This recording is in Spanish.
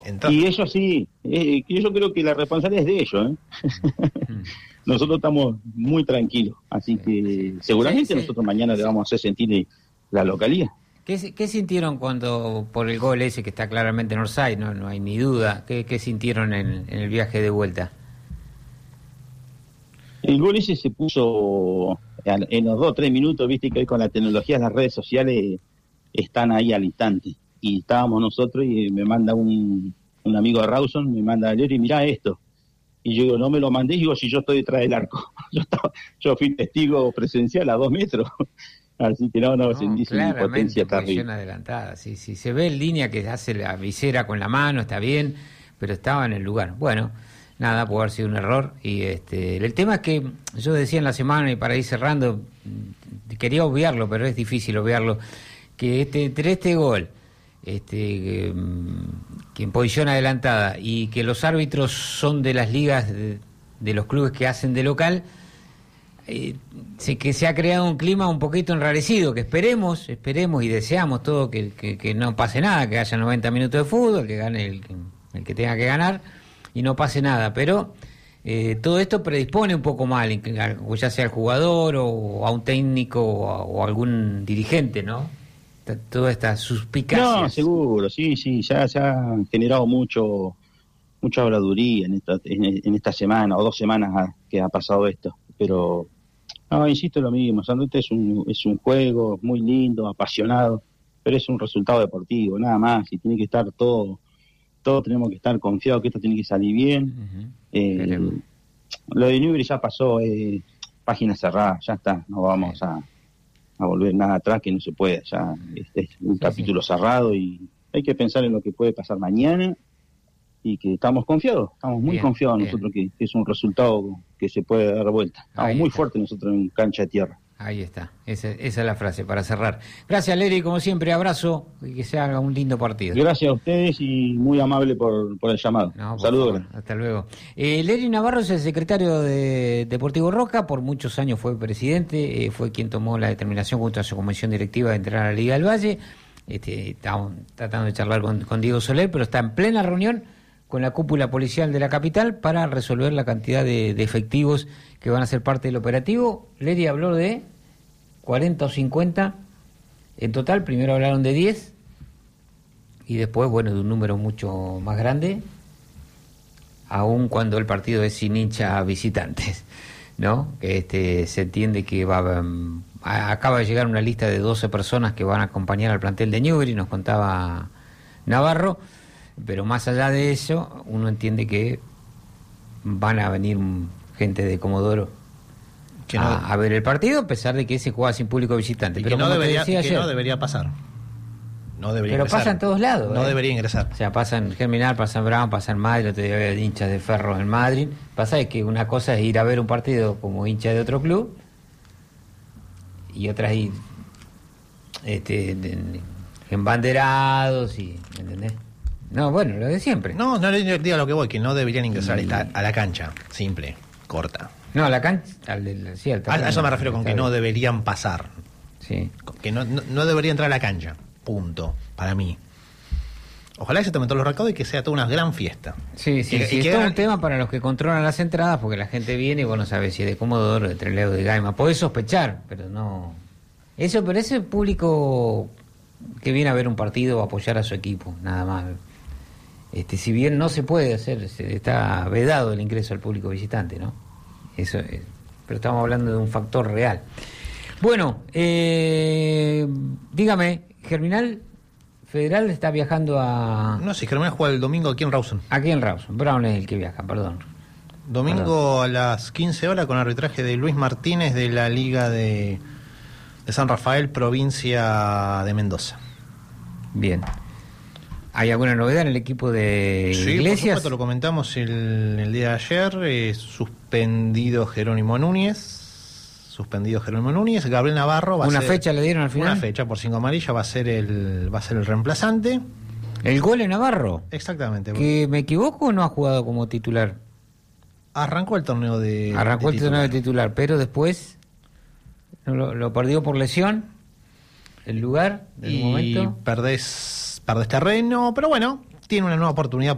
Y ellos sí, yo creo que la responsabilidad es de ellos, Nosotros estamos muy tranquilos, así que seguramente nosotros mañana le vamos a hacer sentir la localía. ¿Qué sintieron cuando, por el gol ese que está claramente en offside, no hay ni duda, qué sintieron en el viaje de vuelta? El gol ese se puso en los 2-3 minutos, viste que hoy con la tecnología las redes sociales están ahí al instante. Y estábamos nosotros y me manda un amigo de Rawson, me manda Lery, mirá esto. Y yo digo, no me lo mandé, y digo, si yo estoy detrás del arco. Yo fui testigo presencial a 2 metros. Así que se dice una impotencia terrible. Adelantada, sí, se ve en línea que hace la visera con la mano, está bien, pero estaba en el lugar. Bueno, nada, puede haber sido un error. Y el tema es que yo decía en la semana, y para ir cerrando, quería obviarlo, pero es difícil obviarlo, que entre este gol, que en posición adelantada, y que los árbitros son de las ligas de los clubes que hacen de local, que se ha creado un clima un poquito enrarecido, que esperemos y deseamos todo que no pase nada, que haya 90 minutos de fútbol, que gane el que tenga que ganar y no pase nada, pero todo esto predispone un poco mal, ya sea al jugador o a un técnico o a algún dirigente, ¿no? Toda esta suspicacia. No, seguro, sí, ya han generado mucha habladuría en esta semana o 2 semanas que ha pasado esto, pero insisto lo mismo, San Luis es un juego muy lindo, apasionado, pero es un resultado deportivo, nada más, y tiene que estar todos tenemos que estar confiados que esto tiene que salir bien. Lo de Newbery ya pasó, página cerrada, ya está, no vamos a volver nada atrás, que no se puede, ya es un capítulo cerrado y hay que pensar en lo que puede pasar mañana y que estamos muy confiados nosotros que es un resultado que se puede dar vuelta. Estamos muy fuertes nosotros en cancha de tierra. Ahí está, esa es la frase para cerrar. Gracias, Lery, como siempre, abrazo y que se haga un lindo partido. Gracias a ustedes y muy amable por el llamado. Saludos. Hasta luego. Lery Navarro es el secretario de Deportivo Roca, por muchos años fue presidente, fue quien tomó la determinación junto a su comisión directiva de entrar a la Liga del Valle. Estamos tratando de charlar con Diego Soler, pero está en plena reunión con la cúpula policial de la capital para resolver la cantidad de efectivos que van a ser parte del operativo. Lery habló de 40 o 50 en total. Primero hablaron de 10 y después, de un número mucho más grande, aun cuando el partido es sin hinchas visitantes, ¿no? Se entiende que acaba de llegar una lista de 12 personas que van a acompañar al plantel de Newbery, nos contaba Navarro. Pero más allá de eso, uno entiende que van a venir gente de Comodoro a ver el partido, a pesar de que se juega sin público visitante. Pero no debería pasar. No debería pero ingresar. Pasa en todos lados. No debería ingresar. O sea, pasa en Germinal, pasa en Brown, pasa en Madrid, otro día había hinchas de Ferro en Madrid. Pasa es que una cosa es ir a ver un partido como hincha de otro club y otra es ir embanderados y, ¿me entendés? No, lo de siempre. No digo a lo que voy, que no deberían ingresar a la cancha, simple, corta. No, a la cancha, a eso me refiero con que no deberían pasar. Sí. Que no debería entrar a la cancha, punto, para mí. Ojalá que se tomen todos los recaudos y que sea toda una gran fiesta. Sí, es todo un tema para los que controlan las entradas, porque la gente viene y vos no sabés si es de Comodoro, de Trelew, de Gaima. Podés sospechar, pero no... Pero ese público que viene a ver un partido o apoyar a su equipo, nada más. Si bien no se puede hacer, está vedado el ingreso al público visitante, ¿no? Eso es, pero estamos hablando de un factor real. Bueno, dígame, Germinal Federal está viajando a... No, si Germinal juega el domingo aquí en Rawson. Aquí en Rawson, Brown es el que viaja, perdón. Domingo a las 15 horas con arbitraje de Luis Martínez de la Liga de San Rafael, provincia de Mendoza. Bien. ¿Hay alguna novedad en el equipo de Iglesias? Sí, por supuesto, lo comentamos el día de ayer. Suspendido Jerónimo Núñez. Gabriel Navarro ¿Una fecha le dieron al final? Una fecha por 5 amarillas, va a ser el reemplazante. ¿El gol en Navarro? Exactamente. ¿Que me equivoco o no ha jugado como titular? Arrancó el torneo de titular, pero después lo perdió por lesión. El lugar, el momento. Perdés terreno, pero bueno, tiene una nueva oportunidad